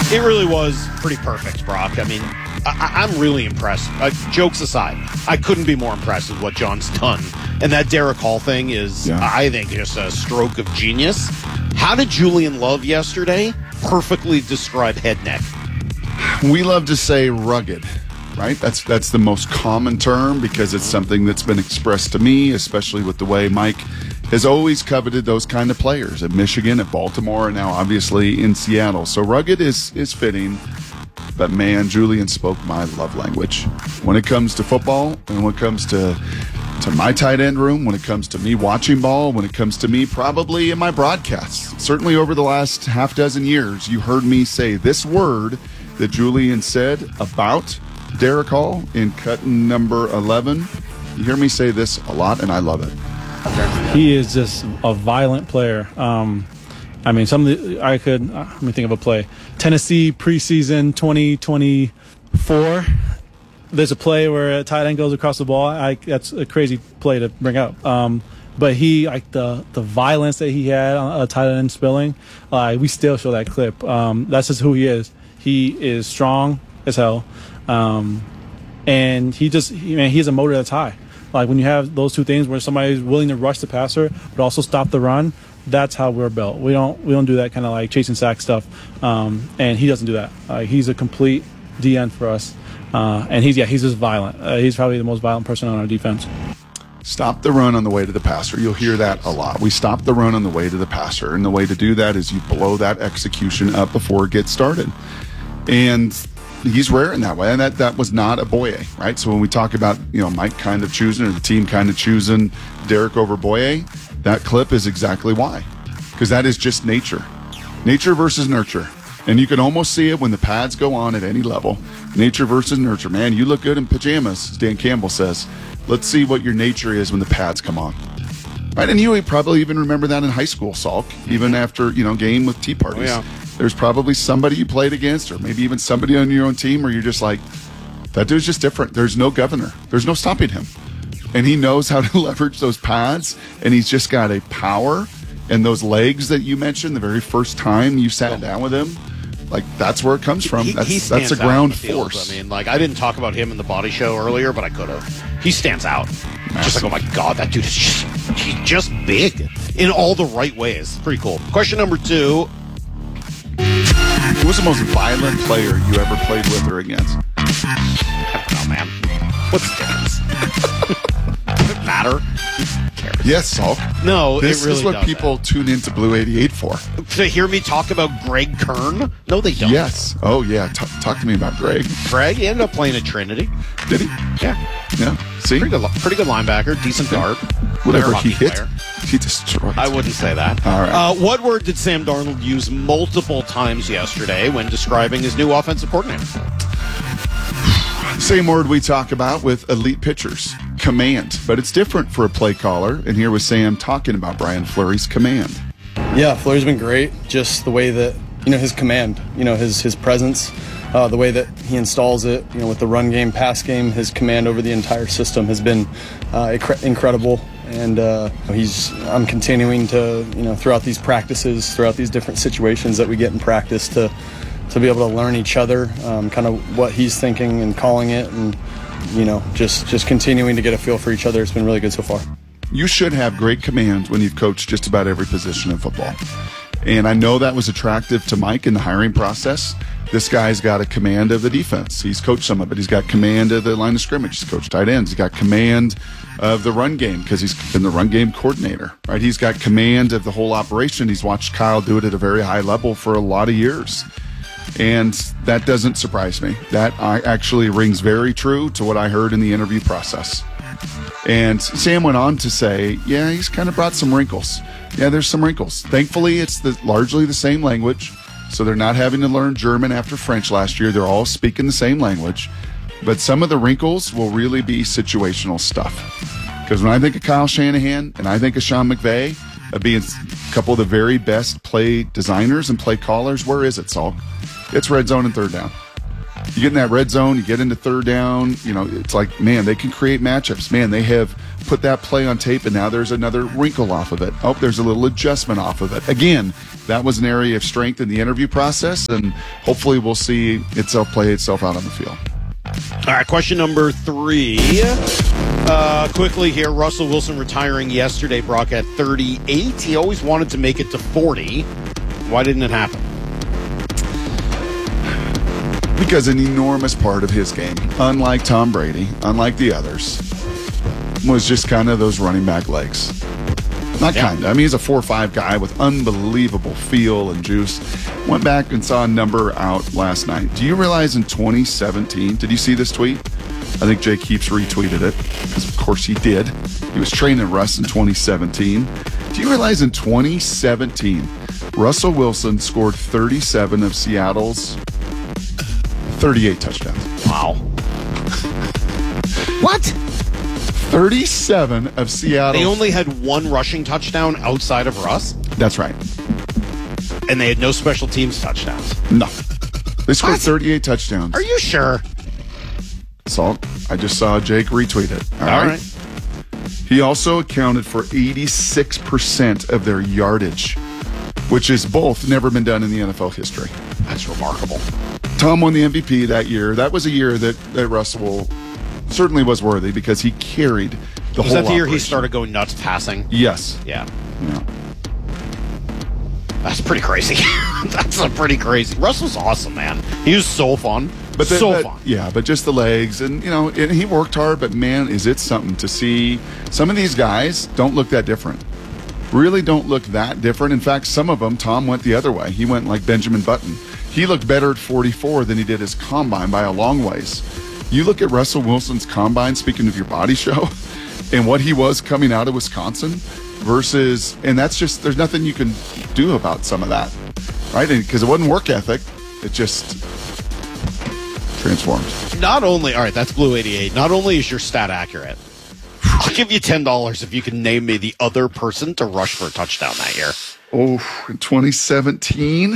It really was pretty perfect, Brock. I mean, I'm really impressed. Jokes aside, I couldn't be more impressed with what John's done. And that Derek Hall thing is, I think, just a stroke of genius. How did Julian Love yesterday perfectly describe head neck? We love to say rugged, right? That's the most common term because it's something that's been expressed to me, especially with the way Mike has always coveted those kind of players at Michigan, at Baltimore, and now obviously in Seattle. So rugged is fitting, but man, Julian spoke my love language. When it comes to football and when it comes to my tight end room, when it comes to me watching ball, when it comes to me probably in my broadcasts, certainly over the last half dozen years, you heard me say this word that Julian said about Derek Hall in cut number 11. You hear me say this a lot, and I love it. He is just a violent player. I mean, let me think of a play. Tennessee preseason 2024. There's a play where a tight end goes across the ball. That's a crazy play to bring up. But he, like the violence that he had on a tight end spilling, we still show that clip. That's just who he is. He is strong as hell. And he has a motor that's high. Like when you have those two things where somebody's willing to rush the passer but also stop the run, that's how we're built. We don't do that kind of like chasing sack stuff. And he doesn't do that. He's a complete DN for us. And he's just violent. He's probably the most violent person on our defense. Stop the run on the way to the passer. You'll hear that a lot. We stop the run on the way to the passer. And the way to do that is you blow that execution up before it gets started. And he's rare in that way, and that was not a Boye, right? So when we talk about, Mike kind of choosing or the team kind of choosing Derek over Boye, that clip is exactly why. Because that is just nature. Nature versus nurture. And you can almost see it when the pads go on at any level. Nature versus nurture. Man, you look good in pajamas, as Dan Campbell says. Let's see what your nature is when the pads come on. Right, and you probably even remember that in high school, Salk, even after, game with tea parties. Oh, yeah. There's probably somebody you played against or maybe even somebody on your own team where you're just like, that dude's just different. There's no governor. There's no stopping him. And he knows how to leverage those pads, and he's just got a power. And those legs that you mentioned the very first time you sat down with him, like that's where it comes from. That's a ground force. I mean, like I didn't talk about him in the Body Show earlier, but I could have. He stands out. Massive. Just like, oh my God, that dude is he's just big in all the right ways. Pretty cool. Question number 2. Who was the most violent player you ever played with or against? I don't know, man. What's the difference? Does it matter? Yes, Salk. No, this it really is what doesn't. people tune into Blue 88 for. To hear me talk about Greg Kern? No, they don't. Yes. Oh, yeah. Talk to me about Greg. Greg, he ended up playing at Trinity. Did he? Yeah. Yeah. See? Pretty good linebacker, decent guard. Whatever he hit, player. he destroyed. I wouldn't say that. All right. What word did Sam Darnold use multiple times yesterday when describing his new offensive coordinator? Same word we talk about with elite pitchers, command. But it's different for a play caller. And here was Sam talking about Brian Fleury's command. Yeah, Fleury's been great. Just the way that, his command, his presence, the way that he installs it, with the run game, pass game, his command over the entire system has been incredible. And I'm continuing to, throughout these practices, throughout these different situations that we get in practice to be able to learn each other, kind of what he's thinking and calling it, and just continuing to get a feel for each other. It's been really good so far. You should have great command when you've coached just about every position in football. And I know that was attractive to Mike in the hiring process. This guy's got a command of the defense. He's coached some of it. He's got command of the line of scrimmage. He's coached tight ends. He's got command of the run game because he's been the run game coordinator, right? He's got command of the whole operation. He's watched Kyle do it at a very high level for a lot of years. And that doesn't surprise me. That actually rings very true to what I heard in the interview process. And Sam went on to say, yeah, he's kind of brought some wrinkles. Yeah, there's some wrinkles. Thankfully, it's largely the same language. So they're not having to learn German after French last year. They're all speaking the same language. But some of the wrinkles will really be situational stuff. Because when I think of Kyle Shanahan and I think of Sean McVay, being a couple of the very best play designers and play callers, where is it, Salk? It's red zone and third down. You get in that red zone, you get into third down, it's like, man, they can create matchups. Man, they have put that play on tape, and now there's another wrinkle off of it. Oh, there's a little adjustment off of it. Again, that was an area of strength in the interview process, and hopefully we'll see itself play itself out on the field. All right, question number 3. Quickly here, Russell Wilson retiring yesterday, Brock, at 38. He always wanted to make it to 40. Why didn't it happen? Because an enormous part of his game, unlike Tom Brady, unlike the others, was just kind of those running back legs. Not kind of. I mean, he's a 4.5 guy with unbelievable feel and juice. Went back and saw a number out last night. Do you realize in 2017, did you see this tweet? I think Jake Heaps retweeted it, because of course he did. He was training Russ in 2017. Do you realize in 2017, Russell Wilson scored 37 of Seattle's 38 touchdowns? Wow. What? 37 of Seattle. They only had one rushing touchdown outside of Russ? That's right. And they had no special teams touchdowns? No. They scored What? 38 touchdowns. Are you sure? Salt. I just saw Jake retweet it. All right. He also accounted for 86% of their yardage, which is both never been done in the NFL history. That's remarkable. Tom won the MVP that year. That was a year that Russell certainly was worthy because he carried the whole Was that the year he operation. started going nuts passing? Yes. Yeah. Yeah. That's pretty crazy. That's a pretty crazy. Russell's awesome, man. He was so fun. But fun. Yeah, but just the legs, and and he worked hard. But man, is it something to see? Some of these guys don't look that different. Really, don't look that different. In fact, some of them, Tom went the other way. He went like Benjamin Button. He looked better at 44 than he did his combine by a long ways. You look at Russell Wilson's combine. Speaking of your body show, and what he was coming out of Wisconsin versus, and that's just there's nothing you can do about some of that, right? Because it wasn't work ethic. It just transformed. Not only, all right, that's Blue 88. Not only is your stat accurate, I'll give you $10 if you can name me the other person to rush for a touchdown that year. Oh, in 2017?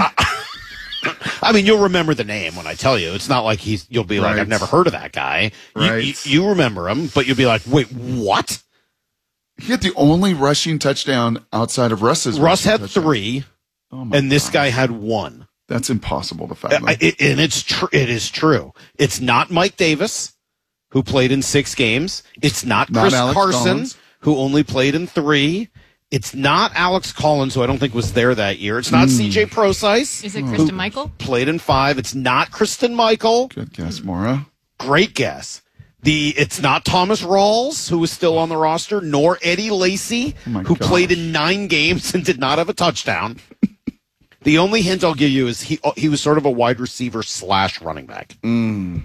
I mean, you'll remember the name when I tell you. It's not like you'll be like, Right. I've never heard of that guy. Right. You remember him, but you'll be like, wait, what? He had the only rushing touchdown outside of Russ's. Russ rushing had touchdown. 3, and this guy had 1. That's impossible to fathom. And it's true. It is true. It's not Mike Davis, who played in 6 games. It's not Chris Alex Carson, Collins. who only played in 3. It's not Alex Collins, who I don't think was there that year. It's not C.J. Procise. Is it Kristen Michael? Played in 5. It's not Kristen Michael. Good guess, Maura. Great guess. It's not Thomas Rawls, who was still on the roster, nor Eddie Lacy, who played in 9 games and did not have a touchdown. The only hint I'll give you is he was sort of a wide receiver / running back. Oh,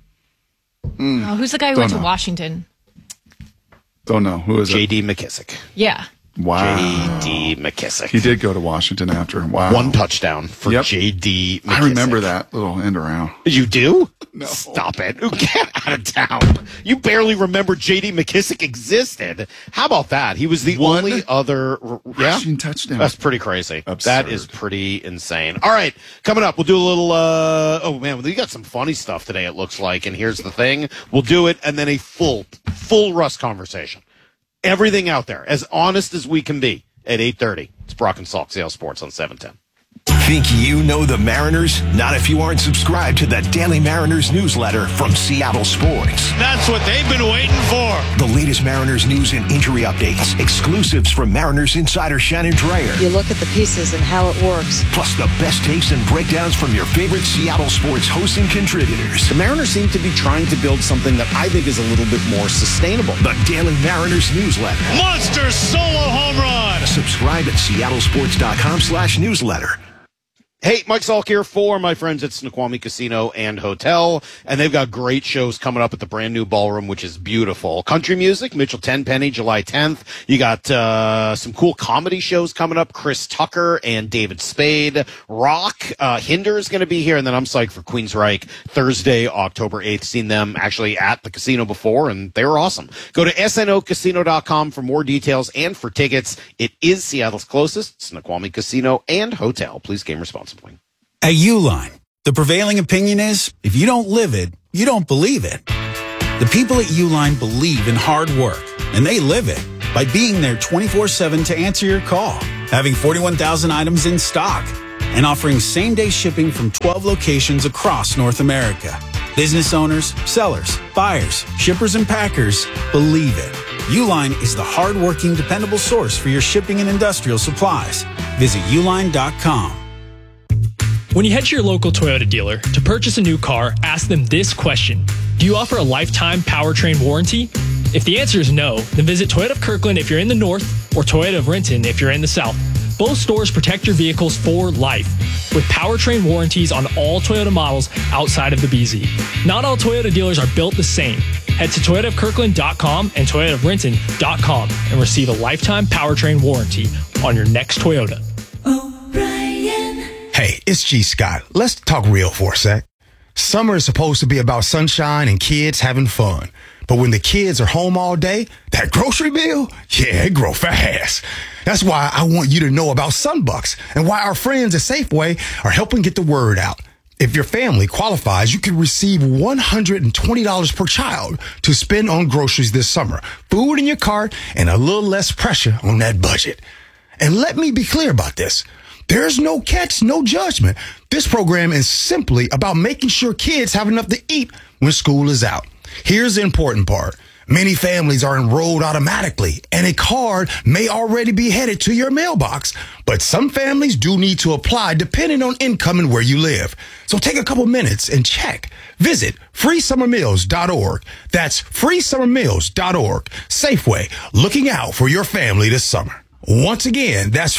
who's the guy who Don't went know. to Washington? Don't know. Who is it? J.D. McKissick. Yeah. Wow. J.D. McKissick. He did go to Washington after. Wow. 1 touchdown for Yep. J.D. McKissick. I remember that little end around. You do? No. Stop it. Get out of town. You barely remember J.D. McKissick existed. How about that? He was the One only other... Yeah? Rushing touchdown. That's pretty crazy. Absurd. That is pretty insane. All right, coming up, we'll do a little, oh man, we got some funny stuff today, it looks like. And here's the thing. We'll do it and then a full Russ conversation. Everything out there, as honest as we can be at 8:30. It's Brock and Salk, Seattle Sports on 710. Think you know the Mariners? Not if you aren't subscribed to the Daily Mariners newsletter from Seattle Sports. That's what they've been waiting for. The latest Mariners news and injury updates, exclusives from Mariners insider Shannon Dreyer, You look at the pieces and how it works. plus the best takes and breakdowns from your favorite Seattle Sports hosts and contributors. The Mariners seem to be trying to build something that I think is a little bit more sustainable. The Daily Mariners newsletter. Monster solo home run. Subscribe at seattlesports.com/newsletter. Hey, Mike Salk here for my friends at Snoqualmie Casino and Hotel, and they've got great shows coming up at the brand new ballroom, which is beautiful. Country music, Mitchell Tenpenny, July 10th. You got some cool comedy shows coming up, Chris Tucker and David Spade. Rock, Hinder is going to be here, and then I'm psyched for Queensryche Thursday, October 8th. Seen them actually at the casino before, and they were awesome. Go to snocasino.com for more details and for tickets. It is Seattle's closest Snoqualmie Casino and Hotel. Please game responsibly. At Uline, The prevailing opinion is, if you don't live it, you don't believe it. The people at Uline believe in hard work, and they live it by being there 24/7 to answer your call, having 41,000 items in stock, and offering same-day shipping from 12 locations across North America. Business owners, sellers, buyers, shippers, and packers believe it. Uline is the hard-working, dependable source for your shipping and industrial supplies. Visit uline.com. When you head to your local Toyota dealer to purchase a new car, ask them this question. Do you offer a lifetime powertrain warranty? If the answer is no, then visit Toyota of Kirkland if you're in the north or Toyota of Renton if you're in the south. Both stores protect your vehicles for life with powertrain warranties on all Toyota models outside of the BZ. Not all Toyota dealers are built the same. Head to toyotaofkirkland.com and toyotaofrenton.com and receive a lifetime powertrain warranty on your next Toyota. Hey, it's G. Scott. Let's talk real for a sec. Summer is supposed to be about sunshine and kids having fun. But when the kids are home all day, that grocery bill, yeah, it grow fast. That's why I want you to know about Sunbucks and why our friends at Safeway are helping get the word out. If your family qualifies, you can receive $120 per child to spend on groceries this summer, food in your cart, and a little less pressure on that budget. And let me be clear about this. There's no catch, no judgment. This program is simply about making sure kids have enough to eat when school is out. Here's the important part. Many families are enrolled automatically, and a card may already be headed to your mailbox. But some families do need to apply depending on income and where you live. So take a couple minutes and check. Visit freesummermeals.org. That's freesummermeals.org. Safeway, looking out for your family this summer. Once again, that's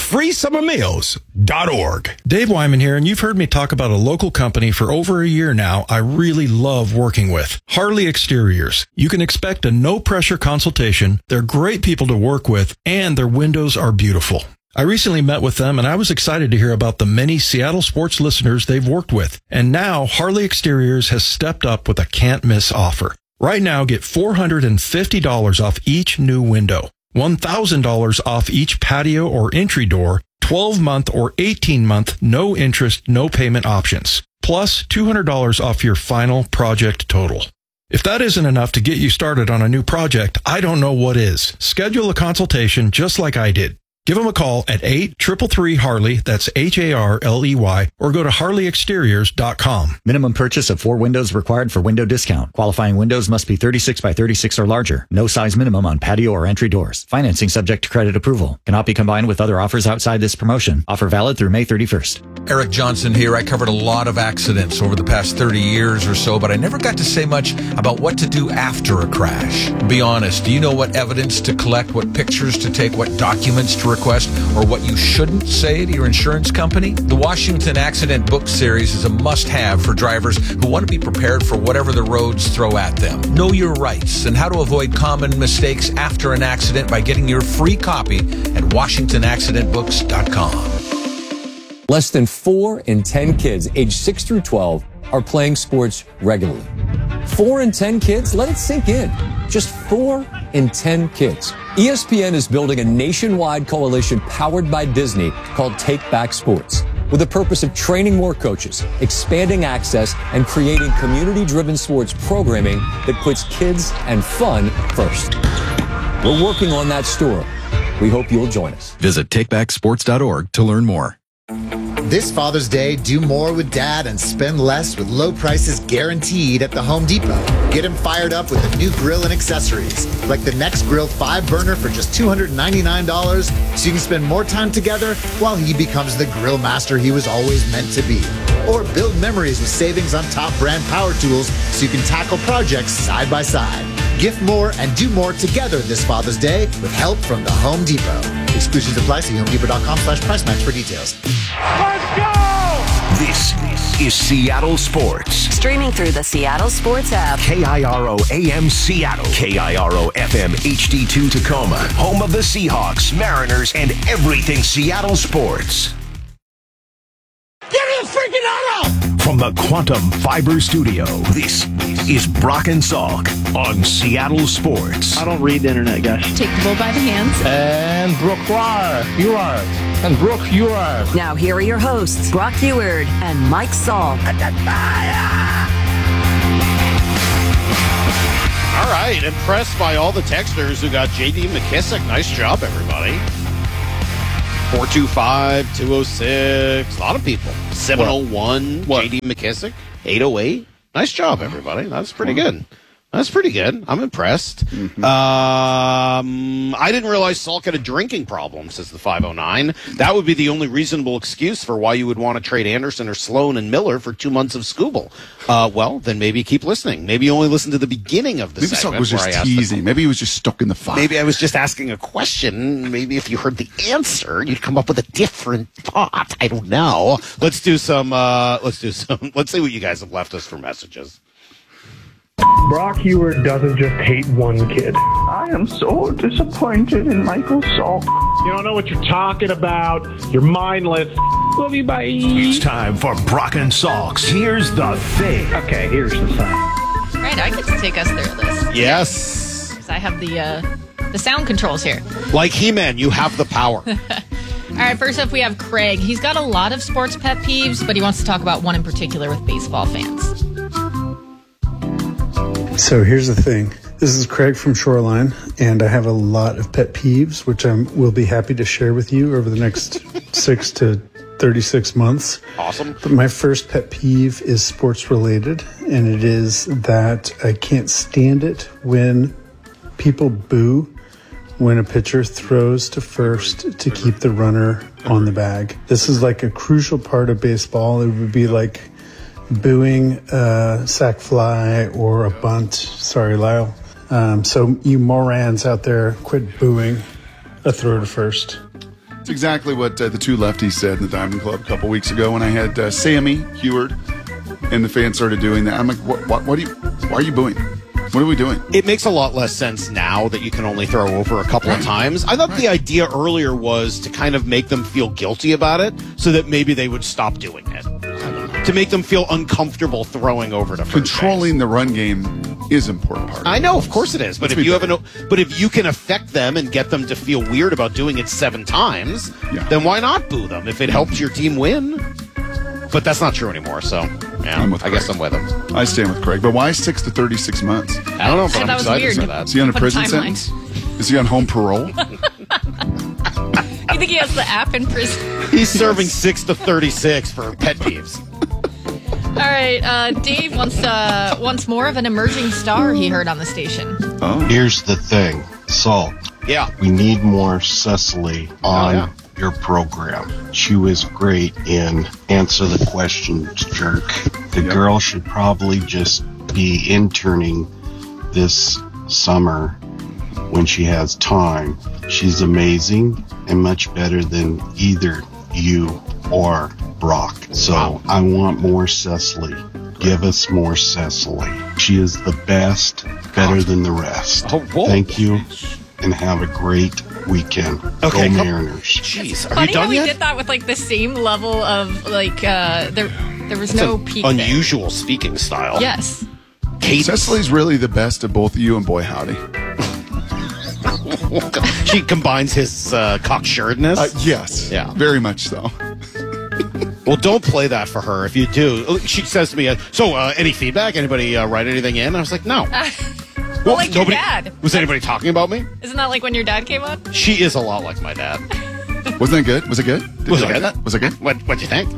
freesummermeals.org. Dave Wyman here, and you've heard me talk about a local company for over a year now I really love working with. Harley Exteriors. You can expect a no-pressure consultation. They're great people to work with, and their windows are beautiful. I recently met with them, and I was excited to hear about the many Seattle sports listeners they've worked with. And now, Harley Exteriors has stepped up with a can't-miss offer. Right now, get $450 off each new window. $1,000 off each patio or entry door, 12-month or 18-month no interest, no payment options, plus $200 off your final project total. If that isn't enough to get you started on a new project, I don't know what is. Schedule a consultation just like I did. Give them a call at 833-HARLEY, that's HARLEY, or go to harleyexteriors.com. Minimum purchase of 4 windows required for window discount. Qualifying windows must be 36 by 36 or larger. No size minimum on patio or entry doors. Financing subject to credit approval. Cannot be combined with other offers outside this promotion. Offer valid through May 31st. Eric Johnson here. I covered a lot of accidents over the past 30 years or so, but I never got to say much about what to do after a crash. Be honest, do you know what evidence to collect, what pictures to take, what documents to request, or what you shouldn't say to your insurance company? The Washington Accident Book Series is a must-have for drivers who want to be prepared for whatever the roads throw at them. Know your rights and how to avoid common mistakes after an accident by getting your free copy at WashingtonAccidentBooks.com. Less than 4 in 10 kids aged 6 through 12 are playing sports regularly. 4 in 10 kids? Let it sink in. Just 4 in 10 kids. ESPN is building a nationwide coalition powered by Disney called Take Back Sports, with the purpose of training more coaches, expanding access, and creating community-driven sports programming that puts kids and fun first. We're working on that story. We hope you'll join us. Visit takebacksports.org to learn more. This Father's Day, do more with Dad and spend less with low prices guaranteed at the Home Depot. Get him fired up with a new grill and accessories, like the Next Grill 5-burner for just $299, so you can spend more time together while he becomes the grill master he was always meant to be. Or build memories with savings on top brand power tools so you can tackle projects side by side. Gift more and do more together this Father's Day with help from the Home Depot. Exclusions apply. See HomeDepot.com/price match for details. Let's go! This is Seattle Sports. Streaming through the Seattle Sports app. KIRO AM Seattle. KIRO FM HD2 Tacoma. Home of the Seahawks, Mariners, and everything Seattle sports. Get his freaking auto! From the Quantum Fiber Studio, this is Brock and Salk on Seattle Sports. I don't read the internet, guys. Take the bull by the hands. And Brooke, you are And Brooke Eward. Now here are your hosts, Brock Eward and Mike Salk. All right, impressed by all the texters who got J.D. McKissick. Nice job, everybody. 425-206. A lot of people. 701, J.D. McKissick. 808. Nice job, everybody. That's pretty good. That's pretty good. I'm impressed. Mm-hmm. I didn't realize Salk had a drinking problem, says the 509. That would be the only reasonable excuse for why you would want to trade Anderson or Sloan and Miller for 2 months of Scooble. Well, then maybe keep listening. Maybe you only listen to the beginning of the segment. Maybe Salk was just teasing. Maybe he was just stuck in the fire. Maybe I was just asking a question. Maybe if you heard the answer, you'd come up with a different thought. I don't know. Let's see what you guys have left us for messages. Brock Eward doesn't just hate one kid. I am so disappointed in Michael Salk. You don't know what you're talking about. You're mindless. Love you, bye. It's time for Brock and Salk's Here's the Thing. Okay, here's the thing. Right, I get to take us through this. Yes. Because I have the sound controls here. Like He-Man, you have the power. All right, first up we have Craig. He's got a lot of sports pet peeves, but he wants to talk about one in particular with baseball fans. So here's the thing. This is Craig from Shoreline, and I have a lot of pet peeves, which I will be happy to share with you over the next 6 to 36 months. Awesome. But my first pet peeve is sports related, and it is that I can't stand it when people boo when a pitcher throws to first to keep the runner on the bag. This is like a crucial part of baseball. It would be like booing a sac fly or a bunt. Sorry, Lyle. So you Morans out there, quit booing a throw to first. It's exactly what the two lefties said in the Diamond Club a couple weeks ago when I had Sammy Heward and the fans started doing that. I'm like, why are you booing? What are we doing? It makes a lot less sense now that you can only throw over a couple of times. I thought the idea earlier was to kind of make them feel guilty about it so that maybe they would stop doing it. To make them feel uncomfortable throwing over to first Controlling the run game is an important part. I know, of course it is. But if you can affect them and get them to feel weird about doing it 7 times, then why not boo them if it helps your team win? But that's not true anymore, so yeah, I guess I'm with him. I stand with Craig. But why 6 to 36 months? I don't know, but I'm excited for that. Is he on a prison sentence? Is he on home parole? You think he has the app in prison? He's serving 6 to 36 for pet peeves. All right, Dave wants more of an emerging star he heard on the station. Oh. Here's the thing, Salk. Yeah. We need more Cecily on your program. She was great in Answer the Questions, Jerk. The girl should probably just be interning this summer when she has time. She's amazing and much better than either you or Brock. So I want more Cecily. Give us more Cecily. She is the best, better than the rest. Thank you, and have a great weekend. Okay, Go Mariners. Jeez, Funny how we did that with like the same level of like there was no peak. Unusual speaking style. Yes. Cecily's really the best of both you and Boy Howdy. She combines his cocksuredness. Yes. Yeah. Very much so. Well, don't play that for her. If you do, she says to me, any feedback? Anybody write anything in? I was like, no. Well, like your dad. Was anybody talking about me? Isn't that like when your dad came on? She is a lot like my dad. Wasn't that good? Was it good? Was it good? That? Was it good? What'd you think?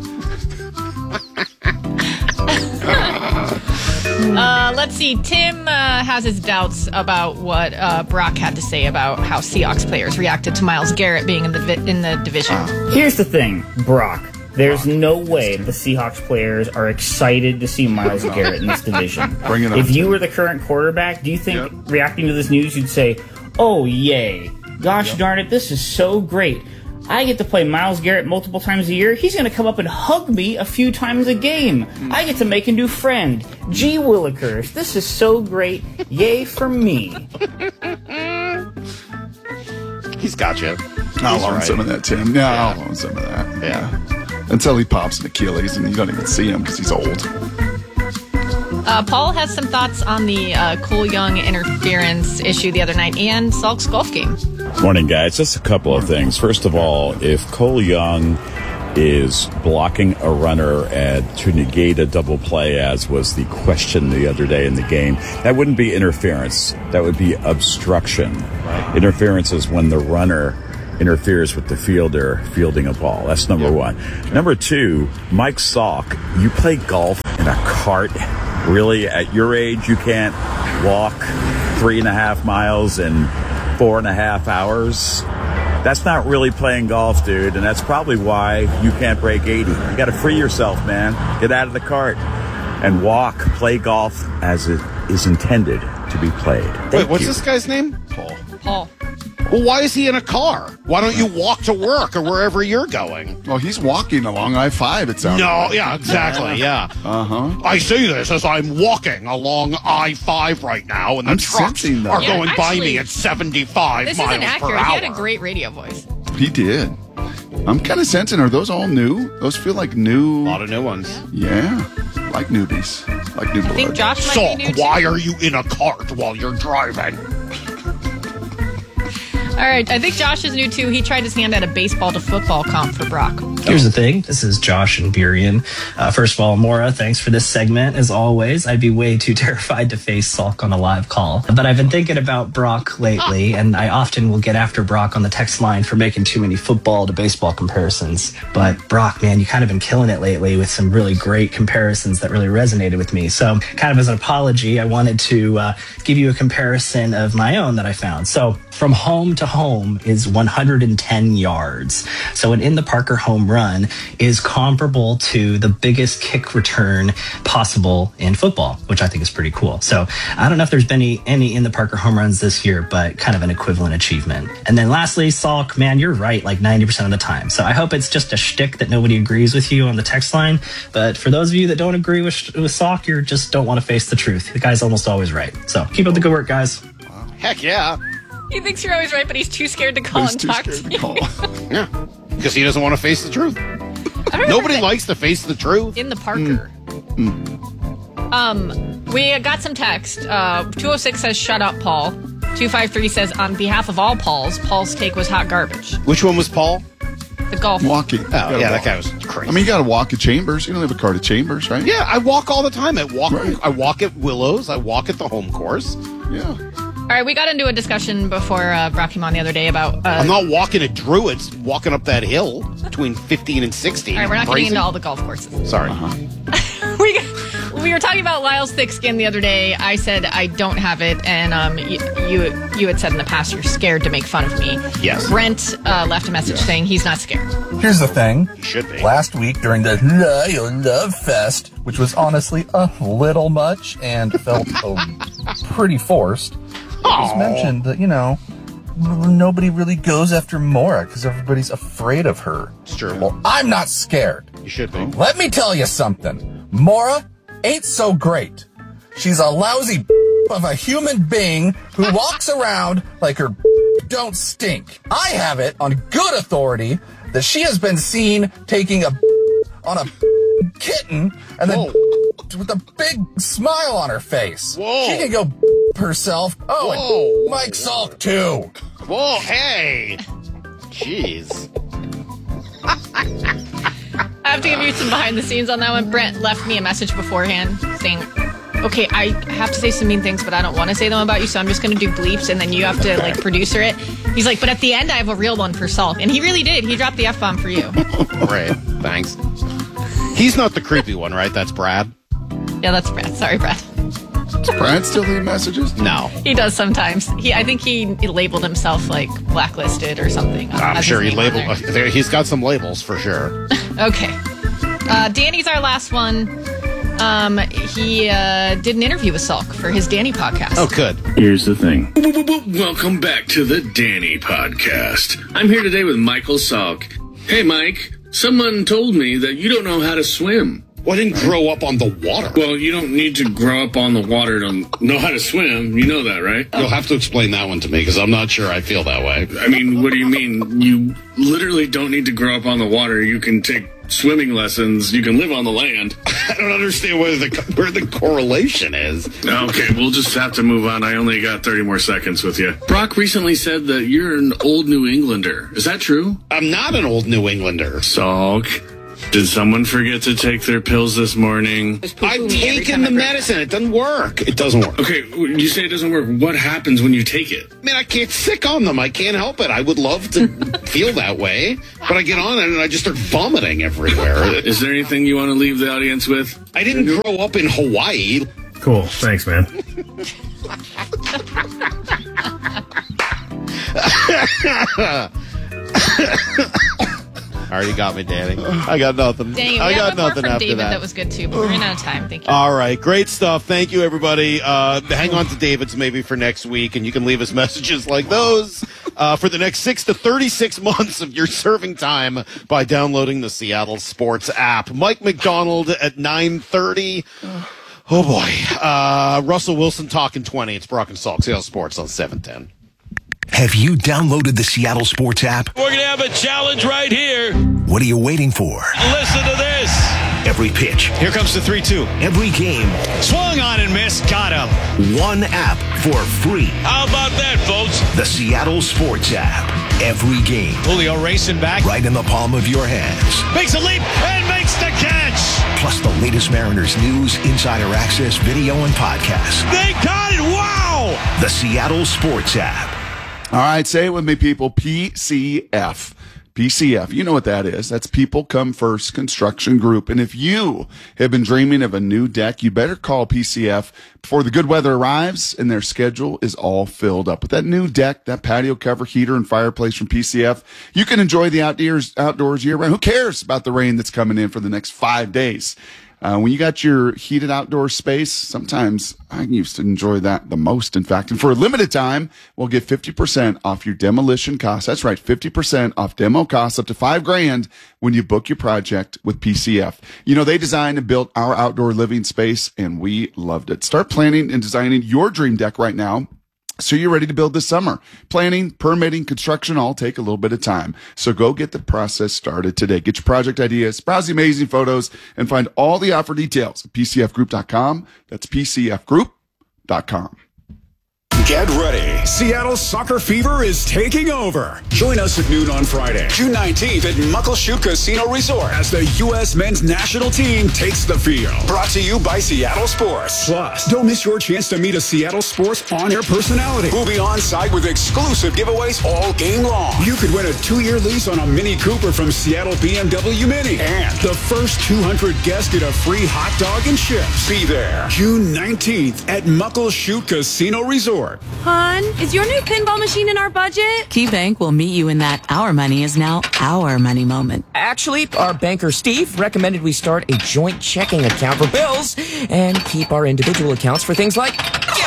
Let's see. Tim has his doubts about what Brock had to say about how Seahawks players reacted to Myles Garrett being in the division. Here's the thing, Brock. There's no way the Seahawks players are excited to see Myles Garrett in this division. Bring it on. If you were the current quarterback, do you think reacting to this news you'd say, "Oh, yay. Gosh darn it, this is so great. I get to play Myles Garrett multiple times a year. He's going to come up and hug me a few times a game. I get to make a new friend. Gee willikers, this is so great. Yay for me." He's got you. I'll own some of that, Tim. Yeah, I'll own some of that. Yeah. Until he pops an Achilles and you don't even see him because he's old. Paul has some thoughts on the Cole Young interference issue the other night and Salk's golf game. Morning, guys. Just a couple of things. First of all, if Cole Young is blocking a runner to negate a double play, as was the question the other day in the game, that wouldn't be interference. That would be obstruction. Interference is when the runner interferes with the fielder fielding a ball. That's number one. Number two, Mike Salk, you play golf in a cart? Really? At your age, you can't walk 3.5 miles in 4.5 hours? That's not really playing golf, dude, and that's probably why you can't break 80. You got to free yourself, man. Get out of the cart and walk, play golf as it is intended to be played. Wait, what's this guy's name? Paul. Well, why is he in a car? Why don't you walk to work or wherever you're going? Well, he's walking along I-5, it sounds like. Yeah, exactly, yeah. Uh-huh. I say this as I'm walking along I-5 right now, and the trucks are going by me at 75 This miles isn't per accurate. hour. He had a great radio voice. He did. I'm kind of sensing, are those all new? Those feel like new. A lot of new ones. Yeah. Like newbies. Like new blood. I think Josh might be new, too. Why are you in a cart while you're driving? All right, I think Josh is new too. He tried his hand at a baseball to football comp for Brock. Here's the thing. This is Josh and Burien. First of all, Maura, thanks for this segment. As always, I'd be way too terrified to face Salk on a live call. But I've been thinking about Brock lately, and I often will get after Brock on the text line for making too many football to baseball comparisons. But Brock, man, you kind of been killing it lately with some really great comparisons that really resonated with me. So kind of as an apology, I wanted to give you a comparison of my own that I found. So from home to home is 110 yards. So an In the Parker home run is comparable to the biggest kick return possible in football, which I think is pretty cool. So I don't know if there's been any In the Parker home runs this year, but kind of an equivalent achievement. And then lastly, Salk, man, you're right like 90% of the time. So I hope it's just a shtick that nobody agrees with you on the text line. But for those of you that don't agree with Salk, you just don't want to face the truth. The guy's almost always right. So keep up the good work, guys. Heck yeah. He thinks you're always right, but he's too scared to call and talk to you. Yeah, because he doesn't want to face the truth. Nobody likes to face the truth. In the Parker. We got some text. 206 says, shut up, Paul. 253 says, on behalf of all Pauls, Paul's take was hot garbage. Which one was Paul? The golf. Walking. Oh, yeah, that guy was crazy. I mean, you got to walk at Chambers. You don't have a cart at Chambers, right? Yeah, I walk all the time. I walk at Willows. I walk at the home course. Yeah. All right, we got into a discussion before Brock came on the other day about... I'm not walking at Druids, walking up that hill between 15 and 16. All right, we're not getting into all the golf courses. Sorry. We were talking about Lyle's thick skin the other day. I said I don't have it, and you had said in the past you're scared to make fun of me. Yes. Brent left a message saying he's not scared. Here's the thing. You should be. Last week during the Love Fest, which was honestly a little much and felt pretty forced, it was mentioned that, nobody really goes after Maura because everybody's afraid of her. It's true. Well, I'm not scared. You should be. Let me tell you something. Maura ain't so great. She's a lousy of a human being who walks around like her don't stink. I have it on good authority that she has been seen taking on a kitten and then with a big smile on her face. Whoa. She can go herself. Oh, and Mike Salk too. Whoa, hey. Jeez. I have to give you some behind the scenes on that one. Brent left me a message beforehand saying, okay, I have to say some mean things, but I don't want to say them about you, so I'm just going to do bleeps, and then you have to, producer it. He's like, but at the end, I have a real one for Salk. And he really did. He dropped the F-bomb for you. Great. Thanks. He's not the creepy one, right? That's Brad? Yeah, that's Brad. Sorry, Brad. Does Brad still leave messages? No. He does sometimes. I think he labeled himself, blacklisted or something. I'm sure he's got some labels for sure. Okay. Danny's our last one. He did an interview with Salk for his Danny podcast. Oh, good. Here's the thing. Welcome back to the Danny podcast. I'm here today with Michael Salk. Hey, Mike, someone told me that you don't know how to swim. Well, I didn't grow up on the water. Well, you don't need to grow up on the water to know how to swim. You know that, right? You'll have to explain that one to me, because I'm not sure I feel that way. I mean, what do you mean? You literally don't need to grow up on the water. You can take swimming lessons, you can live on the land. I don't understand where the correlation is. Okay, we'll just have to move on. I only got 30 more seconds with you. Brock recently said that you're an old New Englander. Is that true? I'm not an old New Englander. Salk, did someone forget to take their pills this morning? I've taken the medicine. It doesn't work. It doesn't work. Okay, you say it doesn't work. What happens when you take it? Man, I get sick on them. I can't help it. I would love to feel that way, but I get on it and I just start vomiting everywhere. Is there anything you want to leave the audience with? I didn't grow up in Hawaii. Cool. Thanks, man. Already got me, Danny. I got nothing. Dang, I got nothing from after David that. That was good too, but we're running out of time. Thank you. All right, great stuff. Thank you, everybody. Hang on to David's maybe for next week, and you can leave us messages like those for the next 6 to 36 months of your serving time by downloading the Seattle Sports app. Mike McDonald at 9:30. Oh boy, Russell Wilson talking 20. It's Brock and Salk, Seattle Sports on 710. Have you downloaded the Seattle Sports app? We're going to have a challenge right here. What are you waiting for? Listen to this. Every pitch. Here comes the 3-2. Every game. Swung on and missed. Got him. One app for free. How about that, folks? The Seattle Sports app. Every game. Julio racing back. Right in the palm of your hands. Makes a leap and makes the catch. Plus the latest Mariners news, insider access, video, and podcasts. They got it. Wow. The Seattle Sports app. All right, say it with me, people. PCF. PCF. You know what that is. That's People Come First Construction Group. And if you have been dreaming of a new deck, you better call PCF before the good weather arrives and their schedule is all filled up. With that new deck, that patio cover, heater, and fireplace from PCF, you can enjoy the outdoors year round. Who cares about the rain that's coming in for the next 5 days? When you got your heated outdoor space, sometimes I used to enjoy that the most, in fact. And for a limited time, we'll get 50% off your demolition costs. That's right, 50% off demo costs up to $5,000 when you book your project with PCF. You know, they designed and built our outdoor living space, and we loved it. Start planning and designing your dream deck right now, so you're ready to build this summer. Planning, permitting, construction all take a little bit of time. So go get the process started today. Get your project ideas, browse the amazing photos, and find all the offer details at PCFgroup.com. That's PCFgroup.com. Get ready. Seattle Soccer Fever is taking over. Join us at noon on Friday, June 19th at Muckleshoot Casino Resort as the U.S. men's national team takes the field. Brought to you by Seattle Sports. Plus, don't miss your chance to meet a Seattle Sports on-air personality who'll be on site with exclusive giveaways all game long. You could win a 2-year lease on a Mini Cooper from Seattle BMW Mini. And the first 200 guests get a free hot dog and chips. Be there June 19th at Muckleshoot Casino Resort. Hon, is your new pinball machine in our budget? KeyBank will meet you in that our money is now our money moment. Actually, our banker Steve recommended we start a joint checking account for bills and keep our individual accounts for things like,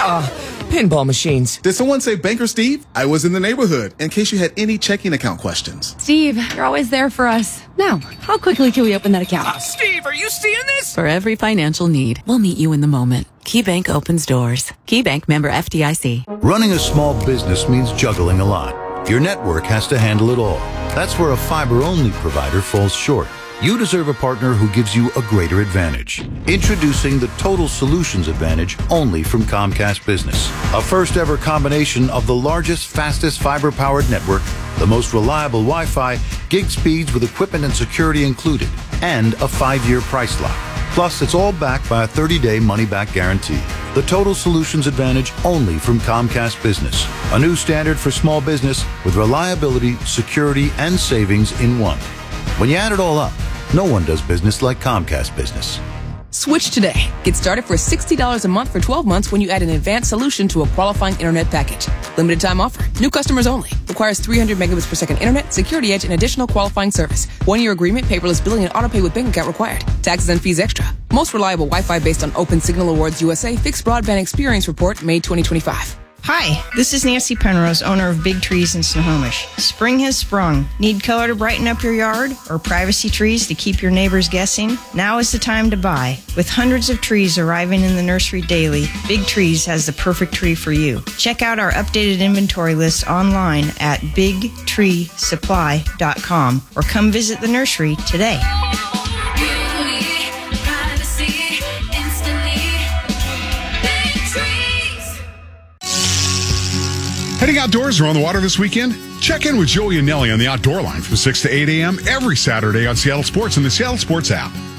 pinball machines. Did someone say Banker Steve? I was in the neighborhood, in case you had any checking account questions. Steve, you're always there for us. Now, how quickly can we open that account? Steve, are you seeing this? For every financial need, we'll meet you in the moment. KeyBank opens doors. KeyBank member FDIC. Running a small business means juggling a lot. Your network has to handle it all. That's where a fiber-only provider falls short. You deserve a partner who gives you a greater advantage. Introducing the Total Solutions Advantage only from Comcast Business. A first-ever combination of the largest, fastest fiber-powered network, the most reliable Wi-Fi, gig speeds with equipment and security included, and a 5-year price lock. Plus, it's all backed by a 30-day money-back guarantee. The Total Solutions Advantage only from Comcast Business. A new standard for small business with reliability, security, and savings in one. When you add it all up, no one does business like Comcast Business. Switch today. Get started for $60 a month for 12 months when you add an advanced solution to a qualifying internet package. Limited time offer. New customers only. Requires 300 megabits per second internet, security edge, and additional qualifying service. 1-year agreement, paperless billing, and autopay with bank account required. Taxes and fees extra. Most reliable Wi-Fi based on Open Signal Awards USA Fixed Broadband Experience Report, May 2025. Hi, this is Nancy Penrose, owner of Big Trees in Snohomish. Spring has sprung. Need color to brighten up your yard or privacy trees to keep your neighbors guessing? Now is the time to buy. With hundreds of trees arriving in the nursery daily, Big Trees has the perfect tree for you. Check out our updated inventory list online at bigtreesupply.com or come visit the nursery today. Heading outdoors or on the water this weekend? Check in with Joey and Nelly on the Outdoor Line from 6 to 8 a.m. every Saturday on Seattle Sports and the Seattle Sports app.